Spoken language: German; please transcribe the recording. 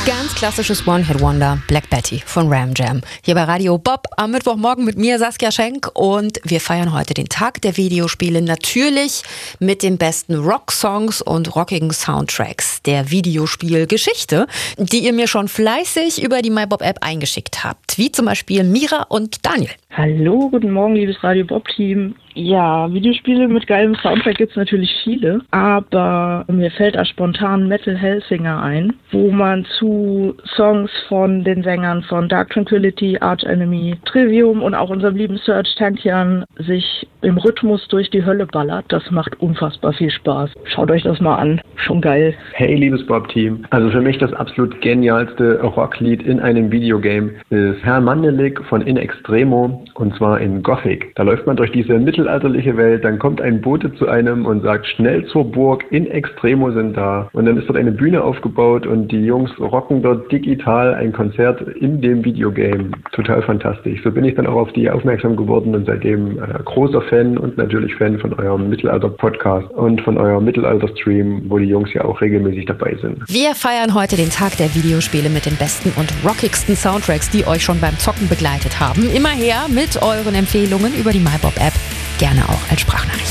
Ganz klassisches One-Hit-Wonder, Black Betty von Ram Jam. Hier bei Radio Bob am Mittwochmorgen mit mir, Saskia Schenk. Und wir feiern heute den Tag der Videospiele natürlich mit den besten Rock-Songs und rockigen Soundtracks der Videospielgeschichte, die ihr mir schon fleißig über die MyBob-App eingeschickt habt. Wie zum Beispiel Mira und Daniel. Hallo, guten Morgen, liebes Radio Bob-Team. Ja, Videospiele mit geilem Soundtrack gibt's natürlich viele, aber mir fällt da spontan Metal Hellsinger ein, wo man zu Songs von den Sängern von Dark Tranquillity, Arch Enemy, Trivium und auch unserem lieben Serj Tankian sich im Rhythmus durch die Hölle ballert. Das macht unfassbar viel Spaß. Schaut euch das mal an, schon geil. Hey, liebes Bob-Team. Also für mich das absolut genialste Rocklied in einem Videogame ist Herr Mandelik von In Extremo, und zwar in Gothic. Da läuft man durch diese mittelalterliche Welt, dann kommt ein Bote zu einem und sagt, schnell zur Burg, In Extremo sind da. Und dann ist dort eine Bühne aufgebaut und die Jungs rocken dort digital ein Konzert in dem Videogame. Total fantastisch. So bin ich dann auch auf die aufmerksam geworden und seitdem großer Fan und natürlich Fan von eurem Mittelalter-Podcast und von eurem Mittelalter-Stream, wo die Jungs ja auch regelmäßig dabei sind. Wir feiern heute den Tag der Videospiele mit den besten und rockigsten Soundtracks, die euch schon beim Zocken begleitet haben. Immer her mit euren Empfehlungen über die MyBob-App, gerne auch als Sprachnachricht.